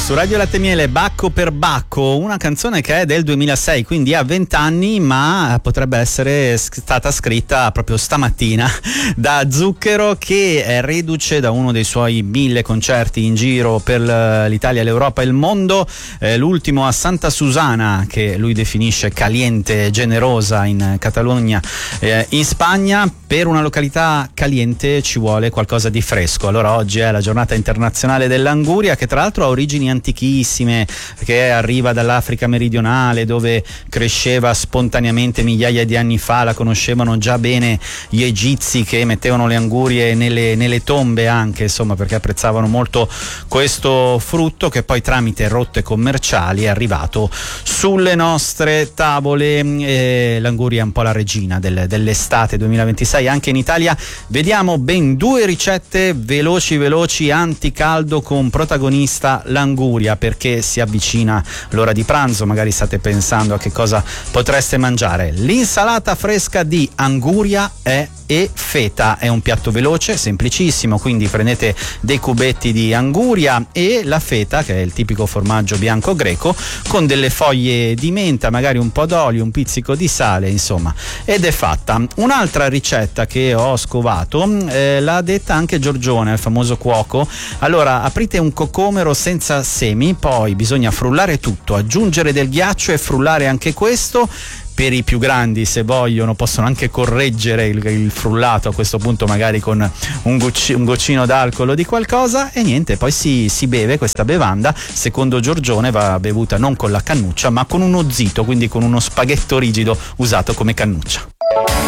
Su Radio Latte Miele, Bacco per Bacco, una canzone che è del 2006, quindi ha 20 anni, ma potrebbe essere stata scritta proprio stamattina da Zucchero, che è reduce da uno dei suoi 1000 concerti in giro per l'Italia, l'Europa e il mondo, l'ultimo a Santa Susana, che lui definisce caliente generosa, in Catalogna, in Spagna. Per una località caliente ci vuole qualcosa di fresco, allora oggi è la giornata internazionale dell'anguria, che tra l'altro ha origini antichissime, che arriva dall'Africa meridionale, dove cresceva spontaneamente migliaia di anni fa. La conoscevano già bene gli egizi, che mettevano le angurie nelle tombe anche, insomma, perché apprezzavano molto questo frutto, che poi tramite rotte commerciali è arrivato sulle nostre tavole. L'anguria è un po' la regina dell'estate 2026 anche in Italia. Vediamo ben 2 ricette veloci anticaldo con protagonista l'anguria, perché si avvicina l'ora di pranzo, magari state pensando a che cosa potreste mangiare. L'insalata fresca di anguria e feta è un piatto veloce, semplicissimo, quindi prendete dei cubetti di anguria e la feta, che è il tipico formaggio bianco greco, con delle foglie di menta, magari un po' d'olio, un pizzico di sale, insomma, ed è fatta. Un'altra ricetta che ho scovato l'ha detta anche Giorgione, il famoso cuoco. Allora, aprite un cocomero senza semi, poi bisogna frullare tutto, aggiungere del ghiaccio e frullare anche questo. Per i più grandi, se vogliono, possono anche correggere il frullato a questo punto, magari con un goccino d'alcol o di qualcosa, e niente, poi si beve questa bevanda. Secondo Giorgione va bevuta non con la cannuccia, ma con uno zito, quindi con uno spaghetto rigido usato come cannuccia.